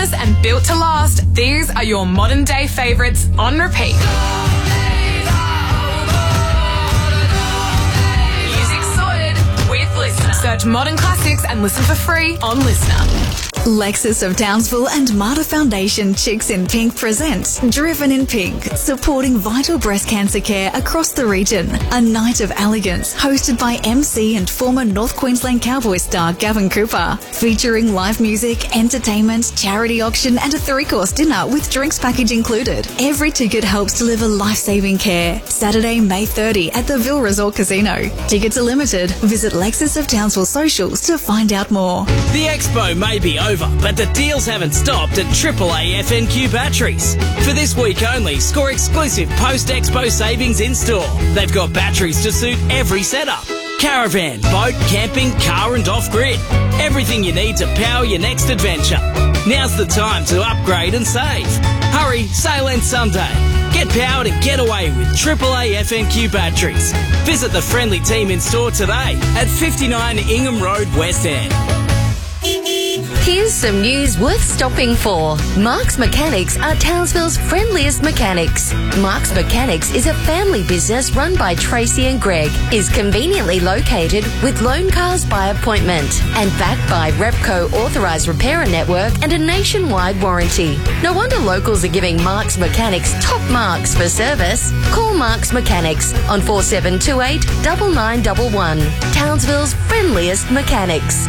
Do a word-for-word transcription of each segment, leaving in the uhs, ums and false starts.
timeless and built to last, these are your modern day favourites on repeat. Music sorted with Listener. Search Modern Classics and listen for free on Listener. Lexus of Townsville and Marta Foundation Chicks in Pink presents Driven in Pink, supporting vital breast cancer care across the region. A night of elegance hosted by M C and former North Queensland Cowboys star Gavin Cooper, featuring live music, entertainment, charity auction and a three-course dinner with drinks package included. Every ticket helps deliver life-saving care. Saturday, May thirtieth at the Ville Resort Casino. Tickets are limited. Visit Lexus of Townsville socials to find out more. The expo may be over, but the deals haven't stopped at triple A F N Q Batteries. For this week only, score exclusive post-expo savings in store. They've got batteries to suit every setup. Caravan, boat, camping, car and off-grid. Everything you need to power your next adventure. Now's the time to upgrade and save. Hurry, sale ends Sunday. Get powered and get away with triple A F N Q Batteries. Visit the friendly team in store today at fifty-nine Ingham Road, West End. Here's some news worth stopping for. Mark's Mechanics are Townsville's friendliest mechanics. Mark's Mechanics is a family business run by Tracy and Greg, is conveniently located with loan cars by appointment and backed by Repco authorised repairer network and a nationwide warranty. No wonder locals are giving Mark's Mechanics top marks for service. Call Mark's Mechanics on four seven two eight, nine nine one one. Townsville's friendliest mechanics.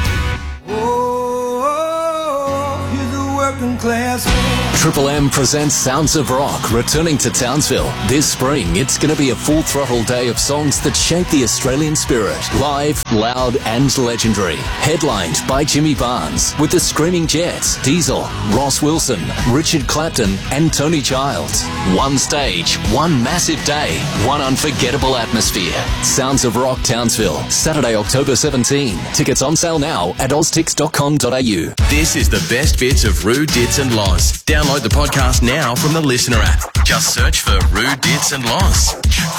Triple M presents Sounds of Rock, returning to Townsville. This spring, it's going to be a full-throttle day of songs that shape the Australian spirit. Live, loud and legendary. Headlined by Jimmy Barnes, with the Screaming Jets, Diesel, Ross Wilson, Richard Clapton and Tony Childs. One stage, one massive day, one unforgettable atmosphere. Sounds of Rock Townsville, Saturday, October seventeenth. Tickets on sale now at oztix dot com dot a u. This is the best bits of Roo, Dits and Loz. Download the podcast now from the Listener app. Just search for Roo, Dits and Loz.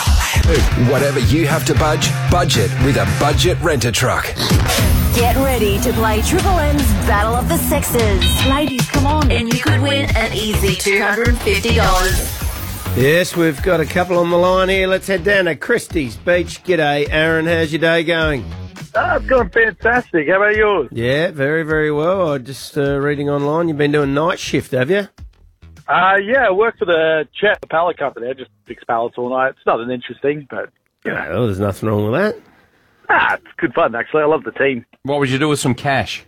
Whatever you have to budge, budget with a budget renter truck. Get ready to play Triple M's Battle of the Sexes. Ladies, come on. And you could win an easy two hundred fifty dollars. Yes, we've got a couple on the line here. Let's head down to Christie's Beach. G'day, Aaron. How's your day going? Oh, it's going fantastic. How about yours? Yeah, very, very well. I just uh, reading online. You've been doing night shift, have you? Uh, yeah, I work for the Chat pallet company. I just fix pallets all night. It's not an interesting, but you know. Well, there's nothing wrong with that. Ah, it's good fun, actually. I love the team. What would you do with some cash?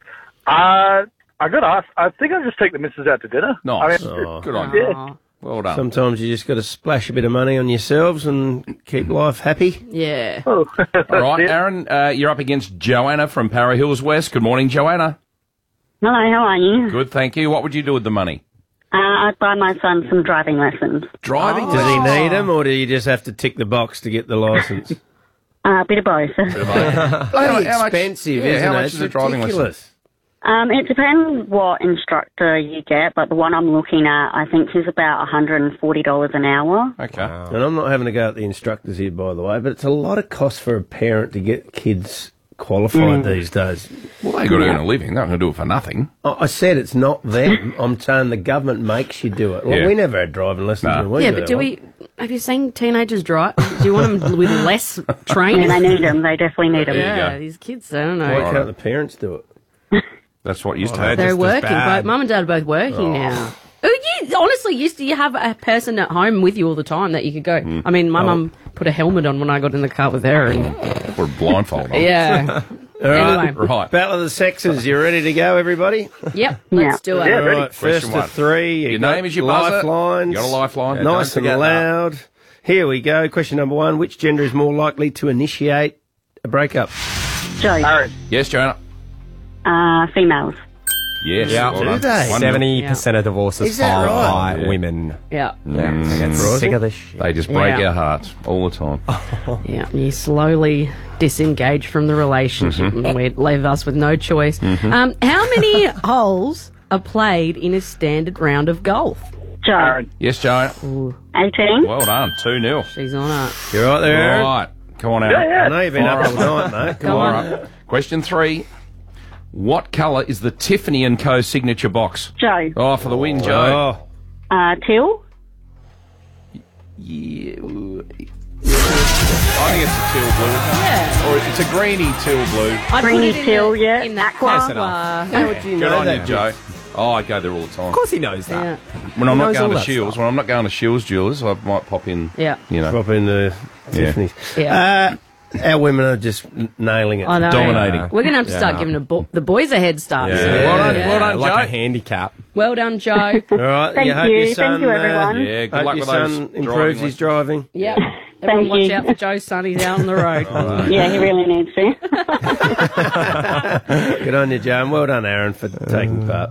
Uh, I got asked. I think I'll just take the missus out to dinner. Nice. I mean, oh, good on you. Yeah. Well done. Sometimes you just got to splash a bit of money on yourselves and keep life happy. Yeah. Oh, all right, Aaron, uh, you're up against Joanna from Para Hills West. Good morning, Joanna. Hello, how are you? Good, thank you. What would you do with the money? Uh, I'd buy my son some driving lessons. Driving? Oh. Does he need them, or do you just have to tick the box to get the licence? uh, a bit of both. Bloody expensive, yeah, isn't how it? much It's is a driving ridiculous. lesson? Um, it depends what instructor you get, but the one I'm looking at, I think, is about one hundred forty dollars an hour. Okay. Wow. And I'm not having to go at the instructors here, by the way, but it's a lot of cost for a parent to get kids qualified mm. these days. Well, they got to earn a living. They're not going to do it for nothing. I said it's not them. I'm saying the government makes you do it. Well, yeah. we never had driving lessons no. when we Yeah, were but do one. we... Have you seen teenagers drive? Do you want them with less training? Yeah, they need them. They definitely need them. Yeah, these kids, I don't know. Why can't the parents do it? That's what used oh, to happen. They're working. Both mum and dad are both working oh. now. Oh, yeah, honestly, used to you have a person at home with you all the time that you could go. Mm. I mean, my oh. mum put a helmet on when I got in the car with her. And... Or blindfold on. Yeah. All right. Anyway. right. Battle of the Sexes. You ready to go, everybody? Yep. Let's do it. Yeah, all right. First Question to three. You your name is your buzzer. Lifelines. You got a lifeline. Yeah, nice and loud. That. Here we go. Question number one. Which gender is more likely to initiate a breakup? Joe. Aaron. Yes, Joanna. Uh, females. Yes. Yeah. Well do done. they? Seventy percent of divorces Is that are right? by Yeah. women. Yeah. Yeah. Mm. I get sick of this shit. They just break Yeah. our hearts all the time. Yeah. You slowly disengage from the relationship Mm-hmm. and we leave us with no choice. Mm-hmm. Um, how many holes are played in a standard round of golf? Joe. Aaron. Yes, Joanna. eighteen. Well done. two nil. She's on it. You're right there, Aaron. Right. Come on, Aaron. Yeah, yeah. I know you've been up all night, mate. Come Come on. on. Right. Question three. What colour is the Tiffany and Co. signature box? Joe. Oh, for the win, Joe. Uh, teal? Yeah. I think it's a teal blue. Yeah. Or it's a greeny teal blue. I'd Greeny put it in teal, the- yeah. in that Aqua. aqua. Close enough. How would you Good know on you, that? Joe. Oh, I go there all the time. Of course he knows that. Yeah. When I'm He not knows going all to that Shields, when I'm not going to Shields Jewelers, I might pop in. Yeah. You know. Pop in the Tiffany's. Yeah. Uh, our women are just n- nailing it. I know. Dominating. We're going to have to start Yeah. giving a bo- the boys a head start. Yeah. soon. Well done, Yeah. well done, like Joe. a handicap. Well done, Joe. All right. Thank you. Hope you. Your Thank son, you, uh, everyone. Yeah, good hope luck your with those son driving improves his driving. Yeah. Everyone Thank watch you. out for Joe's son. He's out on the road. Yeah, he really needs to. Good on you, Joe. And well done, Aaron, for taking part.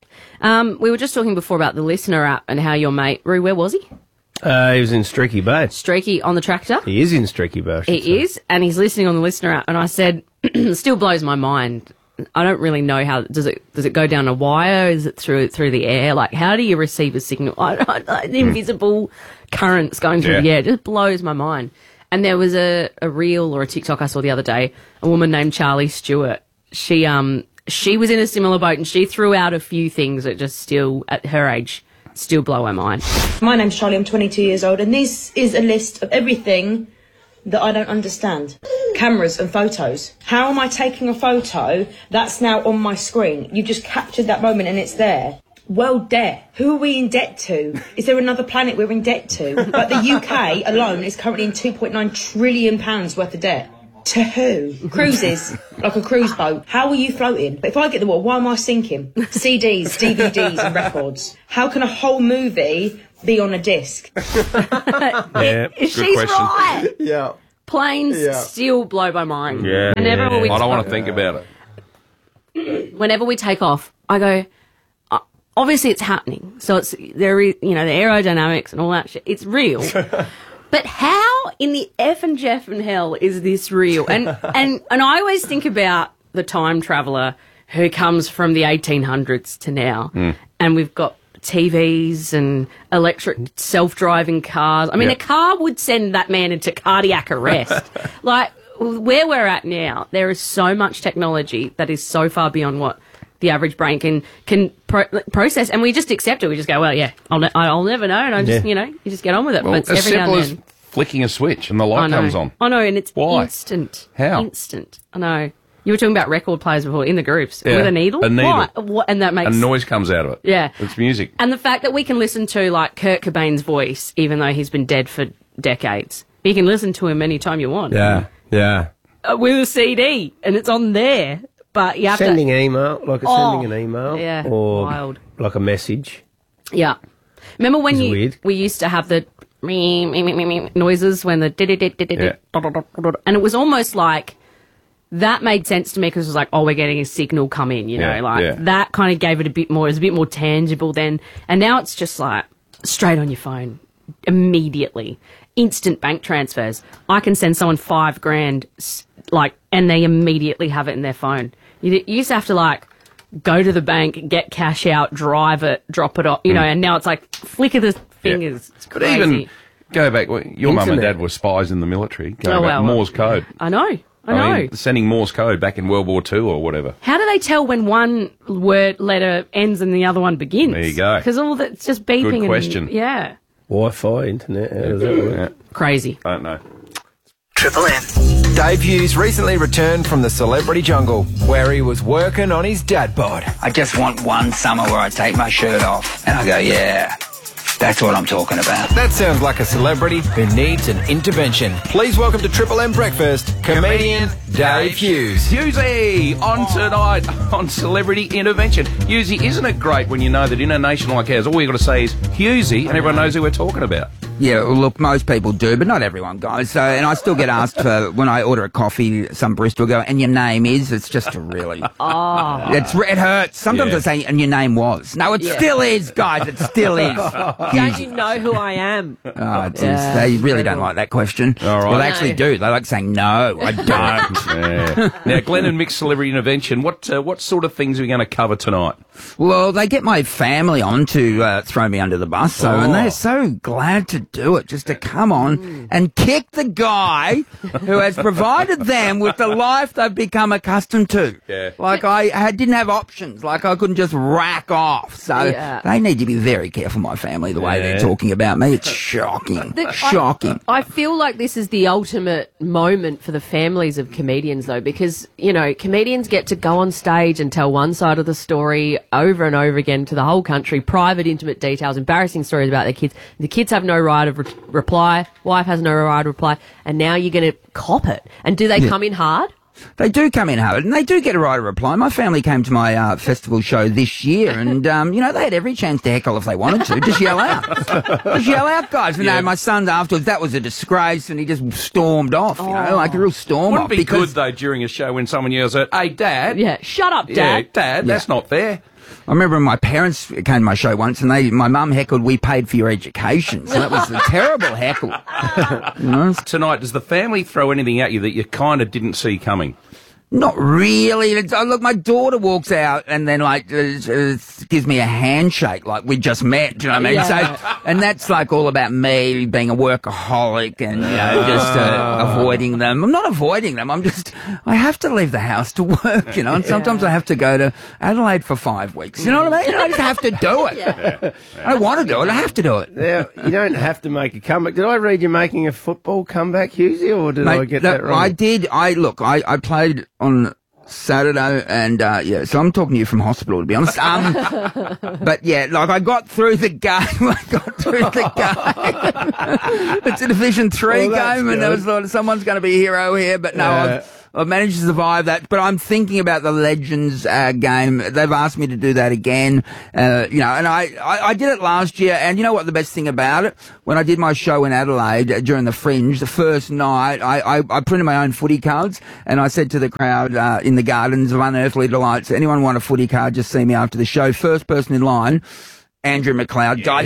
Um, we were just talking before about the listener app and how your mate, Roo, where was he? Uh, he was in Streaky Bay. Streaky on the tractor. He is in Streaky Bay. I should say. He is, and he's listening on the listener app. And I said, still blows my mind. I don't really know how does it does it go down a wire? Is it through through the air? Like, how do you receive a signal? I, I, I, invisible currents going through Yeah. the air. It just blows my mind. And there was a, a reel or a TikTok I saw the other day. A woman named Charlie Stewart. She um she was in a similar boat, and she threw out a few things that just still at her age still blow her mind. My name's Charlie, I'm twenty-two years old, and this is a list of everything that I don't understand. Cameras and photos. How am I taking a photo that's now on my screen? You've just captured that moment and it's there. World debt. Who are we in debt to? Is there another planet we're in debt to? Like the U K alone is currently in two point nine trillion pounds worth of debt. To who? Cruises, like a cruise boat. How are you floating? But if I get the water, why am I sinking? C Ds, D V Ds and records. How can a whole movie be on a disc? Yeah. She's question. right. Yeah. Planes Yeah. still blow my mind. Yeah. Whenever yeah. we I don't want to talk- think about it. whenever we take off, I go, uh, obviously it's happening. So it's, there is, you know, the aerodynamics and all that shit. It's real. But how in the F and Jeff and hell is this real? And, and, and I always think about the time traveller who comes from the eighteen hundreds to now. Mm. And we've got T Vs and electric self-driving cars. I mean, Yep. a car would send that man into cardiac arrest. Like, where we're at now, there is so much technology that is so far beyond what the average brain can can pro- process, and we just accept it. We just go, well, yeah, I'll, ne- I'll never know, and I just, Yeah. you know, you just get on with it. Well, but as every now simple and as then, flicking a switch and the I light know. comes on. I know, and it's Why? instant. How? Instant. I know. You were talking about record players before in the groups Yeah, with a needle. a needle. Why? What? And that makes A noise comes out of it. Yeah. It's music. And the fact that we can listen to, like, Kurt Cobain's voice, even though he's been dead for decades, you can listen to him anytime you want. Yeah. Yeah. Uh, with a C D, and it's on there. But you have Sending to... an email, like a Oh, sending an email, yeah, or wild. like a message. Yeah. Remember when It's you weird. we used to have the me, me, me, me, me noises when the did it did it Yeah. and it was almost like that made sense to me because it was like, oh, we're getting a signal come in, you know, Yeah, like yeah. that kind of gave it a bit more, it was a bit more tangible then. And now it's just like straight on your phone immediately. Instant bank transfers. I can send someone five grand, s- like, and they immediately have it in their phone. You, you used to have to like go to the bank, get cash out, drive it, drop it off, you know, and now it's like flick of the fingers. It's But crazy. even go back, well, your mum and Internet. dad were spies in the military. Go Oh, back, well, Morse code. I know, I know. mean, sending Morse code back in World War Two or whatever. How do they tell when one word letter ends and the other one begins? There you go. Because all that it's just beeping. Good question. And, yeah, Wi-Fi, internet, how does that work? Yeah. crazy. I don't know. Triple M. Dave Hughes recently returned from the celebrity jungle, where he was working on his dad bod. I just want one summer where I take my shirt off and I go, yeah, that's what I'm talking about. That sounds like a celebrity who needs an intervention. Please welcome to Triple M Breakfast, comedian Dave Hughes. Hughesy, on tonight on Celebrity Intervention. Hughesy, isn't it great when you know that in a nation like ours, all you got to say is Hughesy and everyone knows who we're talking about? Yeah, well, look, most people do, but not everyone, guys. So, and I still get asked for, when I order a coffee, some barista will go, and your name is? It's just a really... Oh. It's, it hurts. Sometimes Yeah. I say, and your name was. No, it Yeah. still is, guys. It still is. Don't you know who I am? Oh, it's, Yeah. They really don't like that question. All right. Well, they actually do. They like saying, no, I don't. Yeah. Now, Glenn and Mick's Celebrity Intervention, what uh, what sort of things are we going to cover tonight? Well, they get my family on to uh, throw me under the bus, so Oh. and they're so glad to can't do it just to come on and kick the guy who has provided them with the life they've become accustomed to. Yeah. Like, I had, didn't have options. Like, I couldn't just rack off. So Yeah. they need to be very careful, my family, the way Yeah. they're talking about me. It's shocking. The- shocking. I, I feel like this is the ultimate moment for the families of comedians, though, because, you know, comedians get to go on stage and tell one side of the story over and over again to the whole country, private, intimate details, embarrassing stories about their kids. The kids have no right of re- reply, wife has no right of reply, and now you're going to cop it. And do they Yeah. come in hard? They do come in hard, and they do get a right of reply. My family came to my uh, festival show this year, and, um, you know, they had every chance to heckle if they wanted to. Just yell out. Just yell out, guys. You Yeah. know, my son afterwards, that was a disgrace, and he just stormed off, you know, like a real storm Wouldn't off. it be because good, though, during a show when someone yells out, hey, Dad? Yeah, shut up, Yeah, Dad. Dad, that's not fair. I remember when my parents came to my show once, and they, my mum heckled, "We paid for your education." So that was a terrible heckle. You know? Tonight, does the family throw anything at you that you kind of didn't see coming? Not really. It's, oh, look, my daughter walks out and then, like, uh, uh, gives me a handshake, like we just met. Do you know what I mean? Yeah. So, and that's like all about me being a workaholic and, you know, just uh, avoiding them. I'm not avoiding them. I'm just, I have to leave the house to work, you know, and sometimes I have to go to Adelaide for five weeks. You know what I mean? I just have to do it. Yeah. I don't want to do it. I have to do it. Now, you don't have to make a comeback. Did I read you making a football comeback, Hughesy, or did Mate, I get no, that wrong? I did. I look. I, I played on Saturday, and uh, yeah. So I'm talking to you from hospital, to be honest. Um, but yeah, like I got through the game. I got through the game. It's a Division Three Well, that's game, and there good. was thought someone's going to be a hero here. But no, Yeah. I've, I've managed to survive that. But I'm thinking about the Legends uh, game. They've asked me to do that again. Uh, you know, and I, I I did it last year. And you know what? The best thing about it, when I did my show in Adelaide uh, during the Fringe, the first night, I, I, I printed my own footy cards, and I said to the crowd uh, in the Gardens of Unearthly Delights, anyone want a footy card? Just see me after the show. First person in line, Andrew McLeod, died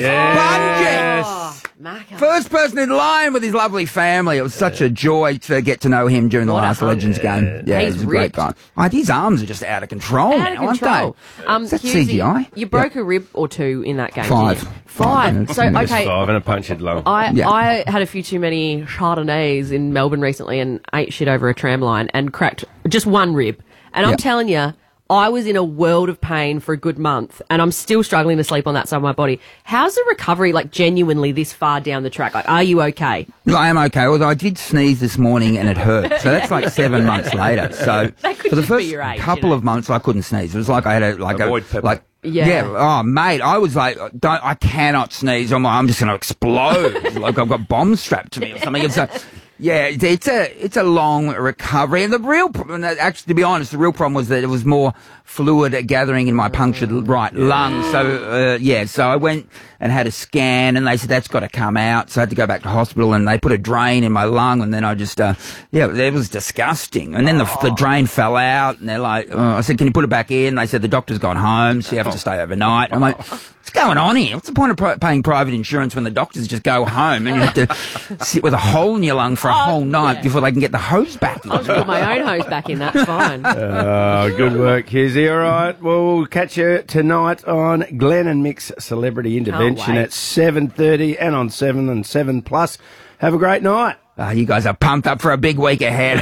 Yes. Oh, Macca. First person in line with his lovely family. It was such a joy to get to know him during the What a last hunk. Legends game. Yeah, He's he's a great ripped. guy. Oh, his arms are just out of control Out now, of control. aren't they? Um, Is that Hughesy, C G I? You broke a rib or two in that game. Five. didn't you? Five. Five. So, Yeah. okay. Five and a punctured lung. I, Yeah. I had a few too many Chardonnays in Melbourne recently and ate shit over a tram line and cracked just one rib. And I'm Yep. telling you, I was in a world of pain for a good month and I'm still struggling to sleep on that side of my body. How's the recovery, like, genuinely this far down the track? Like, are you okay? No, I am okay, although I did sneeze this morning and it hurt. So that's like seven months later. So That could for the just be first your age, couple you know. of months, I couldn't sneeze. It was like I had a, like Avoid a, pepper. like, Yeah. Oh, mate, I was like, don't, I cannot sneeze. I'm, I'm just going to explode. Like I've got bombs strapped to me or something. It's a, yeah, it's, it's a, it's a long recovery. And the real problem, actually, to be honest, the real problem was that it was more fluid gathering in my punctured right lung. So, uh, yeah, so I went and had a scan and they said that's got to come out. So I had to go back to hospital and they put a drain in my lung and then I just, uh, yeah, it was disgusting. And then the, the drain fell out and they're like, oh, I said, can you put it back in? They said the doctor's gone home, so you have to stay overnight. I'm like, what's going on here? What's the point of pri- paying private insurance when the doctors just go home and you have to sit with a hole in your lung for a whole night yeah. before they can get the hose back? I'll just put my own hose back in, that's fine. Oh, good work, Hughesy. All right, well, we'll catch you tonight on Glenn and Mick's Celebrity Intervention wait. at seven thirty and on seven and seven plus. Have a great night. Oh, you guys are pumped up for a big week ahead.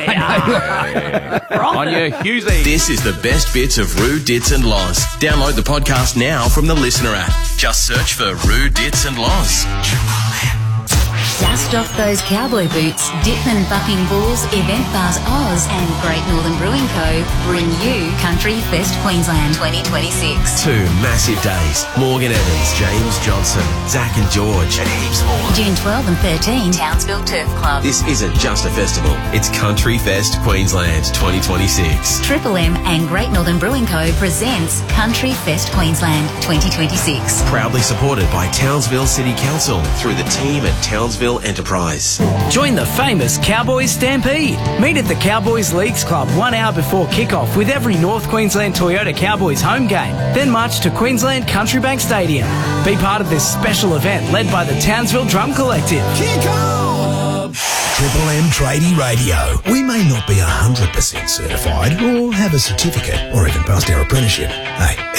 On your Hughesy. This is the best bits of Roo, Dits and Loz. Download the podcast now from the Listener app. Just search for Roo, Dits and Loz. Dust off those cowboy boots. Dittman Bucking Bulls, Event Bars Oz and Great Northern Brewing Co. bring you Country Fest Queensland twenty twenty-six. Two massive days. Morgan Evans, James Johnson, Zach and George, and heaps more. June twelfth and thirteenth, Townsville Turf Club. This isn't just a festival. It's Country Fest Queensland twenty twenty-six. Triple M and Great Northern Brewing Co. presents Country Fest Queensland twenty twenty-six. Proudly supported by Townsville City Council through the team at Townsville Enterprise. Join the famous Cowboys Stampede. Meet at the Cowboys Leagues Club one hour before kickoff with every North Queensland Toyota Cowboys home game. Then march to Queensland Country Bank Stadium. Be part of this special event led by the Townsville Drum Collective. Kick on! Triple M Tradie Radio. We may not be one hundred percent certified or have a certificate or even passed our apprenticeship. Hey,